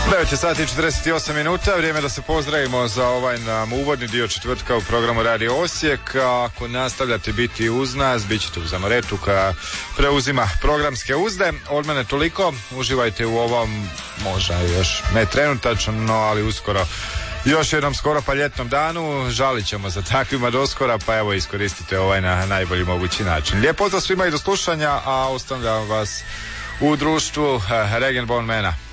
9 sati i 48 minuta, vrijeme da se pozdravimo za ovaj nam uvodni dio četvrtka u programu Radio Osijek. Ako nastavljate biti uz nas, bit ćete uz Amoretu koja preuzima programske uzde. Od mene toliko, uživajte u ovom, možda još ne trenutačno, ali uskoro još jednom skoro pa ljetnom danu. Žalit ćemo za takvima doskora, pa evo iskoristite ovaj na najbolji mogući način. Lijep pozdrav svima i do slušanja, a ostavljam vas u društvu Regenbone Mana.